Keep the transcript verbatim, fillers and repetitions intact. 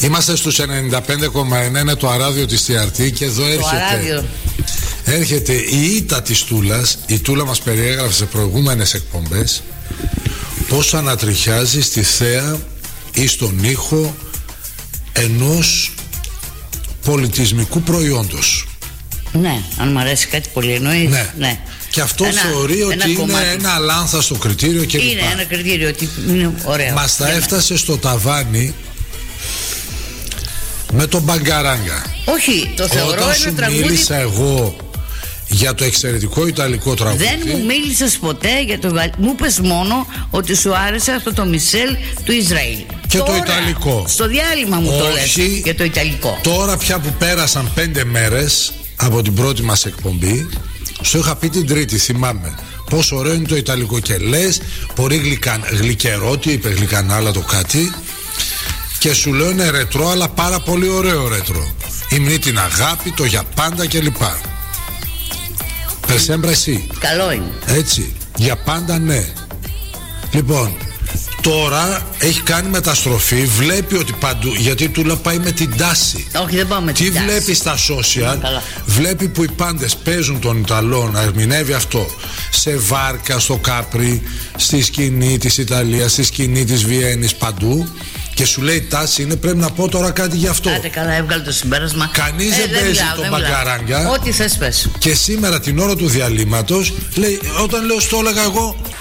Είμαστε στους ενενήντα πέντε κόμμα εννέα, είναι το αράδιο της τι αρ τι και εδώ έρχεται, έρχεται η ήττα της Τούλας. Η Τούλα μας περιέγραφε σε προηγούμενες εκπομπές πώς ανατριχιάζει στη θέα ή στον ήχο ενός πολιτισμικού προϊόντος. Ναι, αν μου αρέσει κάτι πολύ εννοείς. Ναι. Ναι. Και αυτό ένα, θεωρεί ένα ότι κομμάτι. Είναι ένα λάνθαστο κριτήριο και είναι λοιπά. ένα κριτήριο ότι είναι ωραίο. Μας τα έφτασε στο ταβάνι με τον Μπαγκαράγκα. Όχι, το θεωρώ Όταν ένα σου τραγούδι. μίλησα εγώ για το εξαιρετικό ιταλικό τραγούδι, δεν μου μίλησες ποτέ για το. Μου είπες μόνο ότι σου άρεσε αυτό το Μισελ του Ισραήλ. Και τώρα, το ιταλικό. Στο διάλειμμα μου το λες για το ιταλικό. Τώρα πια που πέρασαν πέντε μέρες από την πρώτη μας εκπομπή, σου είχα πει την Τρίτη, θυμάμαι, πόσο ωραίο είναι το ιταλικό. Και λες, πολύ γλυκαν, γλυκερότι, είπε γλυκανάλα το κάτι. Και σου λέω είναι ρετρό, αλλά πάρα πολύ ωραίο ρετρό. Υμνεί την αγάπη, το για πάντα κλπ. Περσέμπρα εσύ. Καλό είναι. Έτσι, για πάντα ναι. Λοιπόν, τώρα έχει κάνει μεταστροφή, βλέπει ότι παντού, γιατί Τούλα πάει με την τάση. Όχι, δεν πάω με την Τι τάση. βλέπει στα social, Καλά. βλέπει που οι πάντες παίζουν τον Ιταλό να ερμηνεύει αυτό σε βάρκα, στο Κάπρι, στη σκηνή της Ιταλίας, στη σκηνή της Βιέννης, παντού. Και σου λέει τάση είναι, πρέπει να πω τώρα κάτι γι' αυτό. Άντε καλά, έβγαλε το συμπέρασμα. Κανείς ε, δεν παίζει μιλάω, τον δεν Μπαγκαράγκα. Ό,τι θες πες. Και σήμερα την ώρα του διαλύματος λέει, όταν λέω στο έλεγα εγώ,